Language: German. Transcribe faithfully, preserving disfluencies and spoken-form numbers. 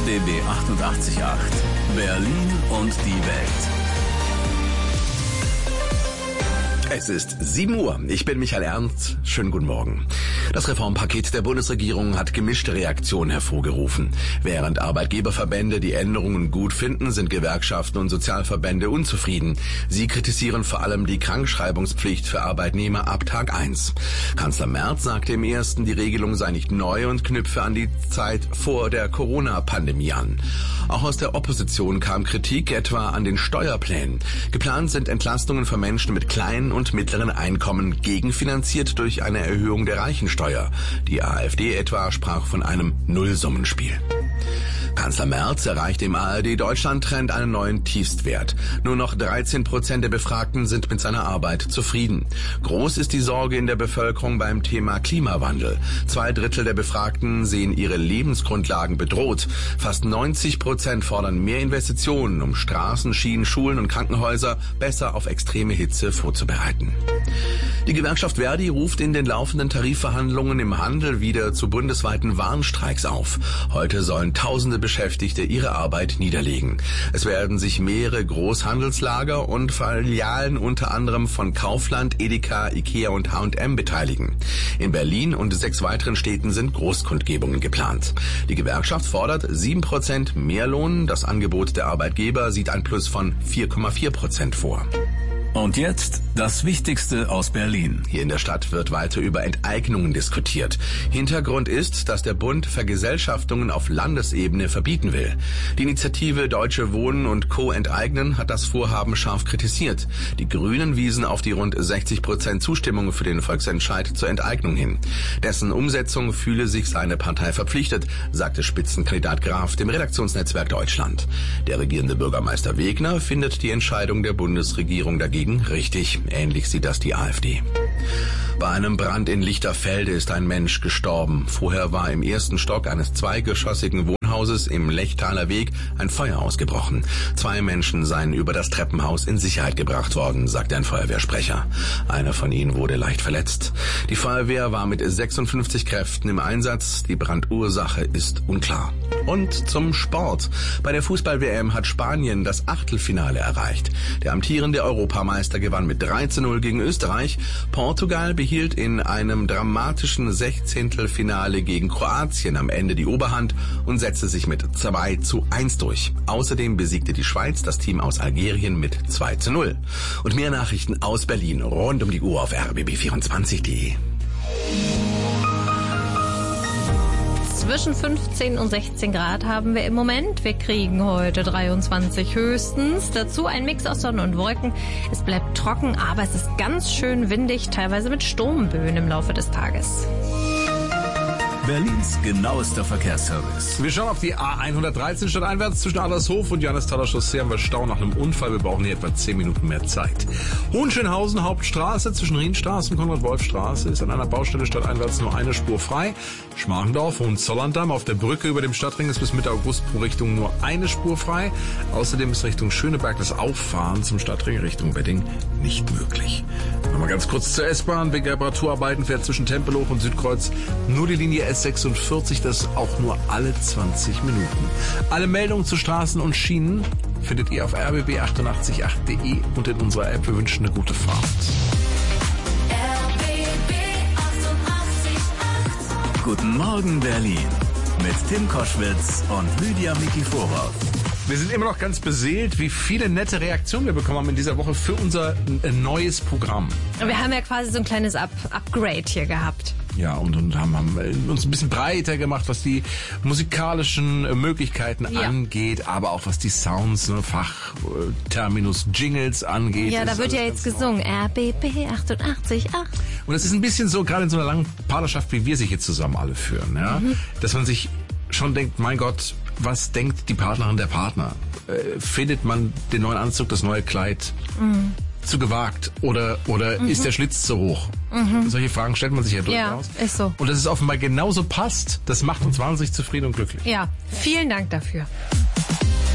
B B achtundachtzig Komma acht. Berlin und die Welt. Es ist sieben Uhr. Ich bin Michael Ernst. Schönen guten Morgen. Das Reformpaket der Bundesregierung hat gemischte Reaktionen hervorgerufen. Während Arbeitgeberverbände die Änderungen gut finden, sind Gewerkschaften und Sozialverbände unzufrieden. Sie kritisieren vor allem die Krankschreibungspflicht für Arbeitnehmer ab Tag eins. Kanzler Merz sagte im ersten, die Regelung sei nicht neu und knüpfe an die Zeit vor der Corona-Pandemie an. Auch aus der Opposition kam Kritik, etwa an den Steuerplänen. Geplant sind Entlastungen für Menschen mit kleinen und mittleren Einkommen, gegenfinanziert durch eine Erhöhung der Reichensteuer. Die AfD etwa sprach von einem Nullsummenspiel. Kanzler Merz erreicht im A R D-Deutschland-Trend einen neuen Tiefstwert. Nur noch dreizehn Prozent der Befragten sind mit seiner Arbeit zufrieden. Groß ist die Sorge in der Bevölkerung beim Thema Klimawandel. Zwei Drittel der Befragten sehen ihre Lebensgrundlagen bedroht. Fast neunzig Prozent fordern mehr Investitionen, um Straßen, Schienen, Schulen und Krankenhäuser besser auf extreme Hitze vorzubereiten. Die Gewerkschaft Verdi ruft in den laufenden Tarifverhandlungen im Handel wieder zu bundesweiten Warnstreiks auf. Heute sollen Tausende Beschäftigte ihre Arbeit niederlegen. Es werden sich mehrere Großhandelslager und Filialen unter anderem von Kaufland, Edeka, Ikea und H und M beteiligen. In Berlin und sechs weiteren Städten sind Großkundgebungen geplant. Die Gewerkschaft fordert sieben Prozent mehr Lohn. Das Angebot der Arbeitgeber sieht ein Plus von vier Komma vier Prozent vor. Und jetzt das Wichtigste aus Berlin. Hier in der Stadt wird weiter über Enteignungen diskutiert. Hintergrund ist, dass der Bund Vergesellschaftungen auf Landesebene verbieten will. Die Initiative Deutsche Wohnen und Co. enteignen hat das Vorhaben scharf kritisiert. Die Grünen wiesen auf die rund sechzig Prozent Zustimmung für den Volksentscheid zur Enteignung hin. Dessen Umsetzung fühle sich seine Partei verpflichtet, sagte Spitzenkandidat Graf dem Redaktionsnetzwerk Deutschland. Der regierende Bürgermeister Wegner findet die Entscheidung der Bundesregierung dagegen richtig. Ähnlich sieht das die AfD. Bei einem Brand in Lichterfelde ist ein Mensch gestorben. Vorher war im ersten Stock eines zweigeschossigen Wohnhauses im Lechtaler Weg ein Feuer ausgebrochen. Zwei Menschen seien über das Treppenhaus in Sicherheit gebracht worden, sagte ein Feuerwehrsprecher. Einer von ihnen wurde leicht verletzt. Die Feuerwehr war mit sechsundfünfzig Kräften im Einsatz. Die Brandursache ist unklar. Und zum Sport. Bei der Fußball-W M hat Spanien das Achtelfinale erreicht. Der amtierende Europameister gewann mit drei zu null gegen Österreich. Portugal behielt in einem dramatischen Sechzehntelfinale gegen Kroatien am Ende die Oberhand und setzte sich mit zwei zu eins durch. Außerdem besiegte die Schweiz das Team aus Algerien mit zwei zu null. Und mehr Nachrichten aus Berlin rund um die Uhr auf r b b vierundzwanzig punkt d e. Zwischen fünfzehn und sechzehn Grad haben wir im Moment. Wir kriegen heute dreiundzwanzig höchstens. Dazu ein Mix aus Sonne und Wolken. Es bleibt trocken, aber es ist ganz schön windig, teilweise mit Sturmböen im Laufe des Tages. Berlins genauester Verkehrsservice. Wir schauen auf die A hundertdreizehn stadteinwärts zwischen Adlershof und Johannistaler Chaussee haben wir Stau nach einem Unfall. Wir brauchen hier etwa zehn Minuten mehr Zeit. Hohenschönhausen Hauptstraße zwischen Rienstraße und Konrad-Wolf-Straße ist an einer Baustelle stadteinwärts nur eine Spur frei. Schmargendorf und Zollerndamm auf der Brücke über dem Stadtring ist bis Mitte August pro Richtung nur eine Spur frei. Außerdem ist Richtung Schöneberg das Auffahren zum Stadtring Richtung Wedding nicht möglich. Nochmal ganz kurz zur S-Bahn. Wegen Reparaturarbeiten fährt zwischen Tempelhof und Südkreuz nur die Linie S sechsundvierzig, das auch nur alle zwanzig Minuten. Alle Meldungen zu Straßen und Schienen findet ihr auf r b b achtundachtzig punkt acht punkt d e und in unserer App. Wir wünschen eine gute Fahrt. R B B achtundachtzig Komma acht. Guten Morgen Berlin mit Tim Koschwitz und Lydia Miki Vorhoff. Wir sind immer noch ganz beseelt, wie viele nette Reaktionen wir bekommen haben in dieser Woche für unser neues Programm. Wir haben ja quasi so ein kleines Up- Upgrade hier gehabt. Ja, und, und haben, haben uns ein bisschen breiter gemacht, was die musikalischen Möglichkeiten ja. angeht, aber auch was die Sounds, ne, Fachterminus, Jingles angeht. Ja, da wird ja jetzt gesungen. R B B achtundachtzig Komma acht. Und es ist ein bisschen so, gerade in so einer langen Partnerschaft, wie wir sich jetzt zusammen alle führen, ja, mhm. dass man sich schon denkt, mein Gott, was denkt die Partnerin der Partner? Äh, findet man den neuen Anzug, das neue Kleid mhm. zu gewagt oder oder mhm. ist der Schlitz zu hoch? Mhm. Solche Fragen stellt man sich ja durchaus. Ja, ist so. Und dass es offenbar genauso passt, das macht uns wahnsinnig zufrieden und glücklich. Ja, vielen Dank dafür.